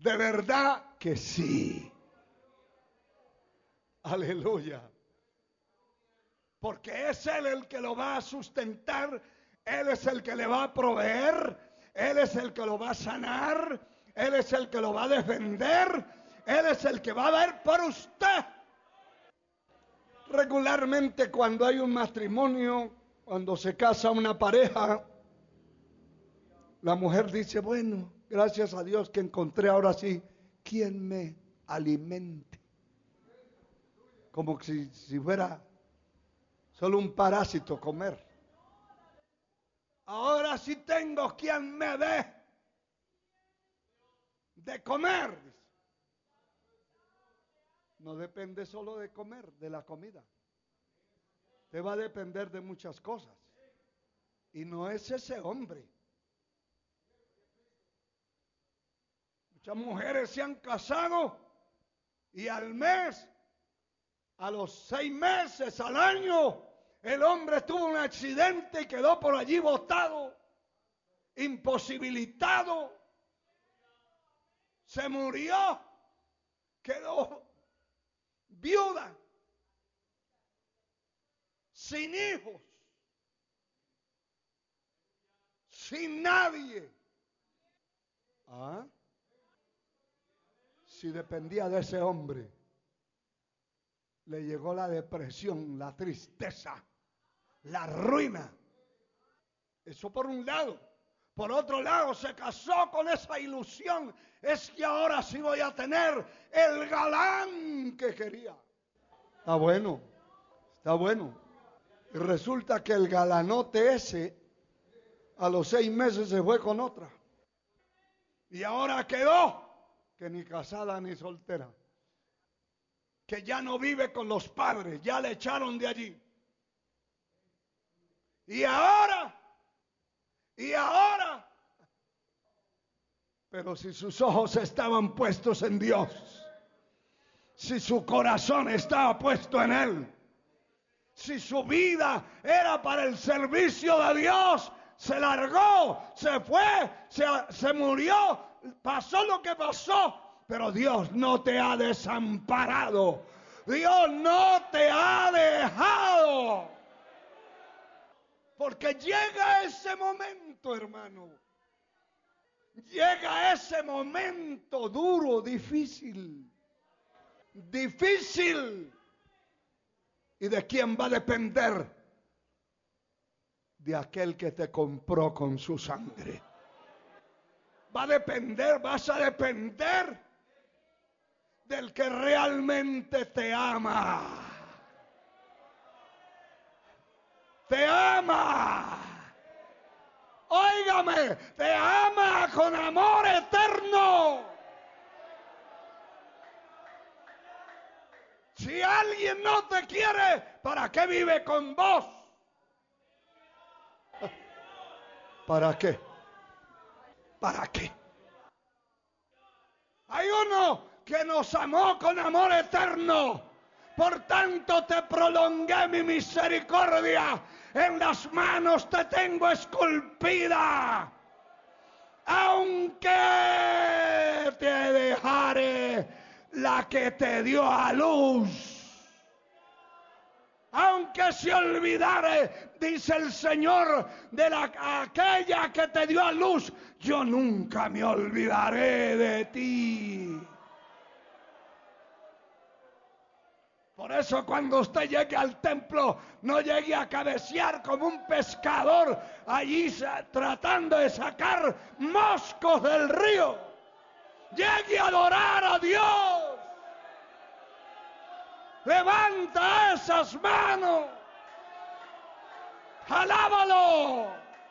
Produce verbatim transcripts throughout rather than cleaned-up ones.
De verdad que sí. Aleluya. Porque es Él el que lo va a sustentar, Él es el que le va a proveer, Él es el que lo va a sanar, Él es el que lo va a defender, Él es el que va a ver por usted. Regularmente cuando hay un matrimonio, cuando se casa una pareja, la mujer dice, bueno, gracias a Dios que encontré ahora sí quien me alimente. Como si, si fuera solo un parásito comer. Ahora sí tengo quien me dé de comer. No depende solo de comer, de la comida. Te va a depender de muchas cosas. Y no es ese hombre. Muchas mujeres se han casado y al mes, a los seis meses, al año, el hombre tuvo un accidente y quedó por allí botado, imposibilitado, se murió, quedó viuda, sin hijos, sin nadie. ¿Ah? Si dependía de ese hombre, le llegó la depresión, la tristeza, la ruina. Eso por un lado. Por otro lado, se casó con esa ilusión. Es que ahora sí voy a tener el galán que quería. Está bueno, está bueno. Y resulta que el galanote ese, a los seis meses se fue con otra. Y ahora quedó, que ni casada ni soltera. Que ya no vive con los padres, ya le echaron de allí. Y ahora, y ahora, pero si sus ojos estaban puestos en Dios, si su corazón estaba puesto en Él, si su vida era para el servicio de Dios, se largó, se fue, se, se murió, pasó lo que pasó. Pero Dios no te ha desamparado. Dios no te ha dejado. Porque llega ese momento, hermano. Llega ese momento duro, difícil. Difícil. ¿Y de quién va a depender? De aquel que te compró con su sangre. Va a depender, vas a depender del que realmente te ama. Te ama. Óigame, te ama con amor eterno. Si alguien no te quiere, ¿para qué vive con vos? ¿Para qué? ¿Para qué? Hay uno que nos amó con amor eterno. Por tanto te prolongué mi misericordia. En las manos te tengo esculpida. Aunque te dejare la que te dio a luz. Aunque se olvidare, dice el Señor, de la, aquella que te dio a luz, yo nunca me olvidaré de ti. Por eso cuando usted llegue al templo, no llegue a cabecear como un pescador allí tratando de sacar moscos del río. Llegue a adorar a Dios. Levanta esas manos. Alábalo.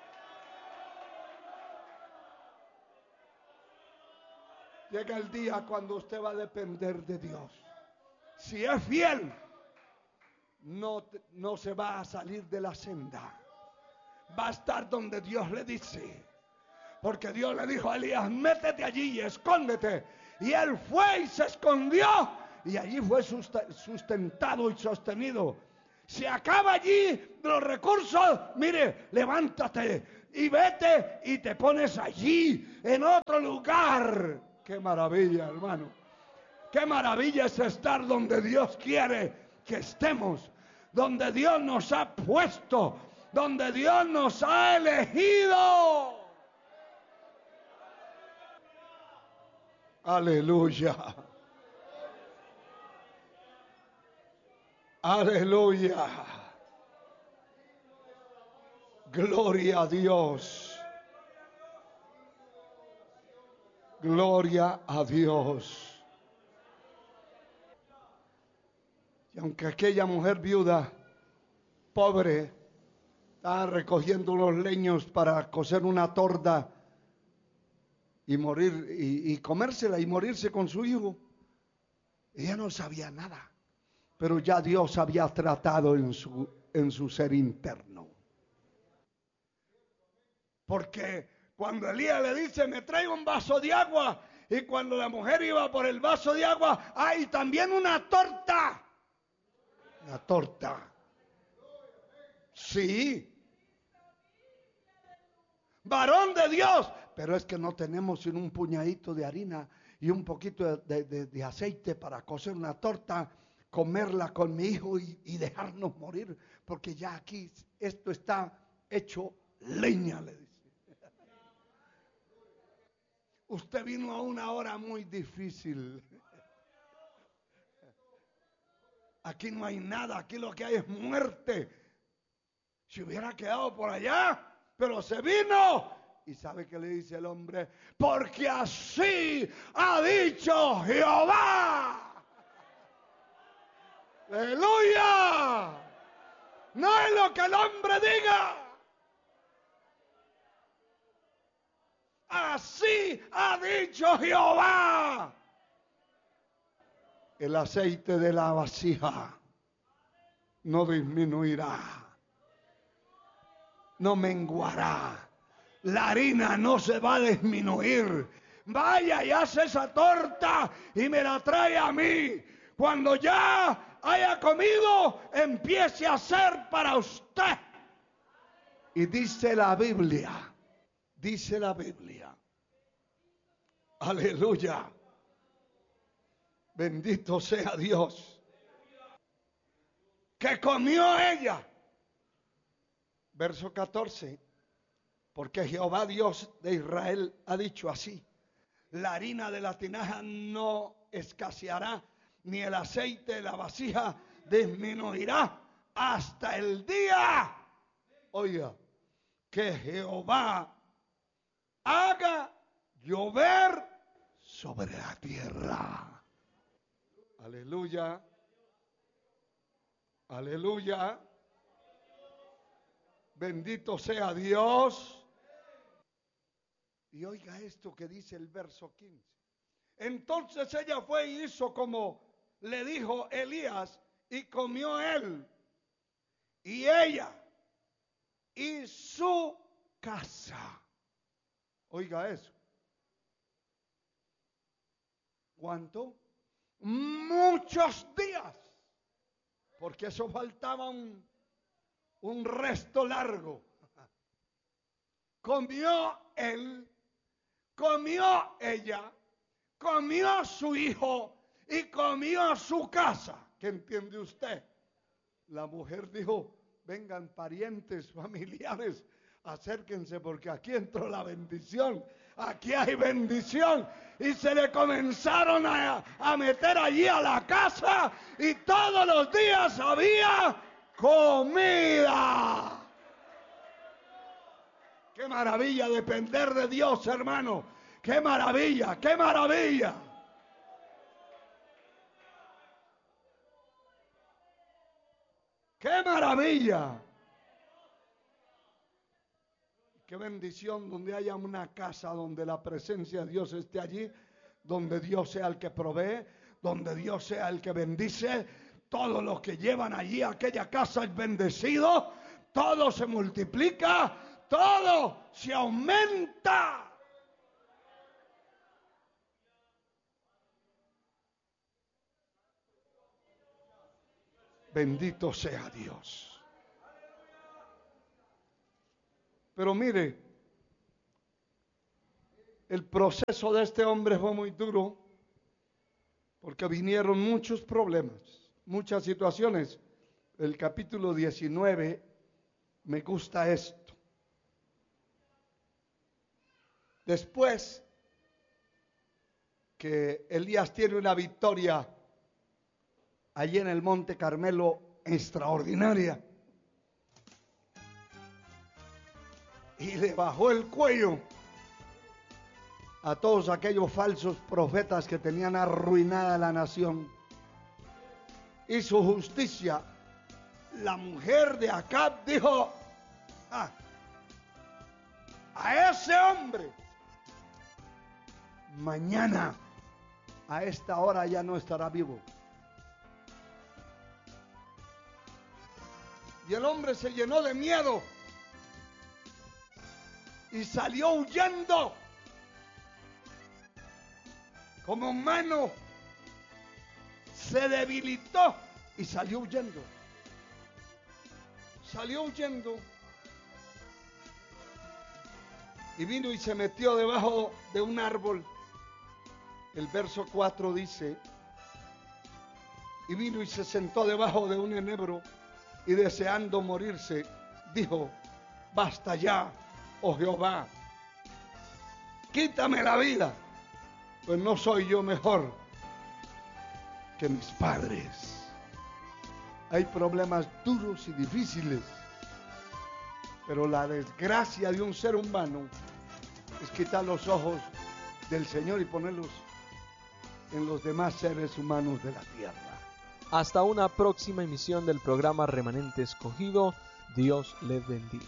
Llega el día cuando usted va a depender de Dios. Si es fiel, no, no se va a salir de la senda. Va a estar donde Dios le dice. Porque Dios le dijo a Elías, métete allí y escóndete. Y él fue y se escondió. Y allí fue sustentado y sostenido. Se acaba allí los recursos. Mire, levántate y vete y te pones allí en otro lugar. Qué maravilla, hermano. Qué maravilla es estar donde Dios quiere que estemos, donde Dios nos ha puesto, donde Dios nos ha elegido. Aleluya. Aleluya. Gloria a Dios. Gloria a Dios. Y aunque aquella mujer viuda, pobre, estaba recogiendo unos leños para cocer una torta y morir, y, y comérsela y morirse con su hijo, ella no sabía nada. Pero ya Dios había tratado en su, en su ser interno. Porque cuando Elías le dice, me traigo un vaso de agua, y cuando la mujer iba por el vaso de agua, hay también una torta. Una torta. Sí. Varón de Dios. Pero es que no tenemos sino un puñadito de harina y un poquito de, de, de aceite para cocer una torta, comerla con mi hijo y, y dejarnos morir. Porque ya aquí esto está hecho leña, le dice. Usted vino a una hora muy difícil. Aquí no hay nada, aquí lo que hay es muerte. Si hubiera quedado por allá, pero se vino. ¿Y sabe qué le dice el hombre? Porque así ha dicho Jehová. ¡Aleluya! No es lo que el hombre diga. Así ha dicho Jehová. El aceite de la vasija no disminuirá, no menguará. La harina no se va a disminuir. Vaya y hace esa torta y me la trae a mí. Cuando ya haya comido, empiece a hacer para usted. Y dice la Biblia, dice la Biblia, aleluya, bendito sea Dios, que comió ella. Verso catorce. Porque Jehová Dios de Israel ha dicho así: la harina de la tinaja no escaseará, ni el aceite de la vasija disminuirá hasta el día, oiga, que Jehová haga llover sobre la tierra. Aleluya. Aleluya. Bendito sea Dios. Y oiga esto que dice el verso quince. Entonces ella fue y hizo como le dijo Elías, y comió él, y ella, y su casa. Oiga eso. ¿Cuánto? Muchos días. Porque eso faltaba un, un resto largo. Comió él, comió ella, comió su hijo y comió su casa. ¿Qué entiende usted? La mujer dijo, vengan parientes, familiares, acérquense porque aquí entró la bendición. Aquí hay bendición. Y se le comenzaron a, a meter allí a la casa y todos los días había comida. Qué maravilla depender de Dios, hermano. Qué maravilla, qué maravilla. Qué maravilla. Qué bendición donde haya una casa donde la presencia de Dios esté allí, donde Dios sea el que provee, donde Dios sea el que bendice. Todos los que llevan allí a aquella casa es bendecido, todo se multiplica, todo se aumenta. Bendito sea Dios. Pero mire, El proceso de este hombre fue muy duro porque vinieron muchos problemas, muchas situaciones. El capítulo diecinueve me gusta esto. Después que Elías tiene una victoria allí en el Monte Carmelo extraordinaria y le bajó el cuello a todos aquellos falsos profetas que tenían arruinada la nación, hizo justicia. La mujer de Acab dijo: ah, a ese hombre mañana a esta hora ya no estará vivo. Y el hombre se llenó de miedo y salió huyendo como humano. Se debilitó y salió huyendo. Salió huyendo. Y vino y se metió debajo de un árbol. El verso cuatro dice: y vino y se sentó debajo de un enebro, y deseando morirse, dijo: basta ya, oh Jehová, quítame la vida, pues no soy yo mejor que mis padres. Hay problemas duros y difíciles, pero la desgracia de un ser humano es quitar los ojos del Señor y ponerlos en los demás seres humanos de la tierra. Hasta una próxima emisión del programa Remanente Escogido. Dios les bendiga.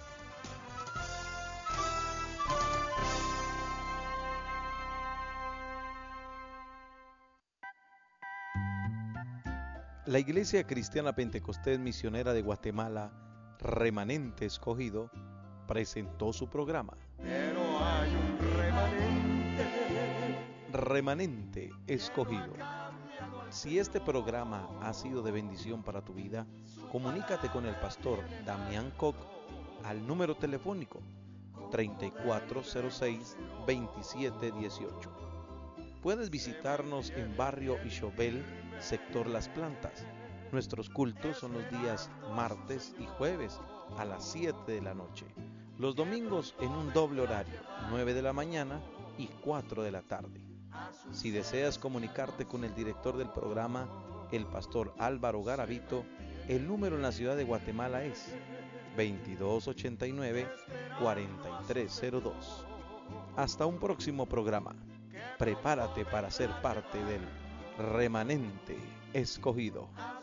La Iglesia Cristiana Pentecostés Misionera de Guatemala, Remanente Escogido, presentó su programa Pero hay un remanente. Remanente Escogido. Si este programa ha sido de bendición para tu vida, comunícate con el pastor Damián Koch al número telefónico treinta y cuatro cero seis, veintisiete dieciocho. Puedes visitarnos en Barrio Ixobel, sector Las Plantas. Nuestros cultos son los días martes y jueves a las siete de la noche. Los domingos en un doble horario, nueve de la mañana y cuatro de la tarde. Si deseas comunicarte con el director del programa, el pastor Álvaro Garavito, el número en la ciudad de Guatemala es veintidós ochenta y nueve, cuarenta y tres cero dos. Hasta un próximo programa. Prepárate para ser parte del Remanente Escogido.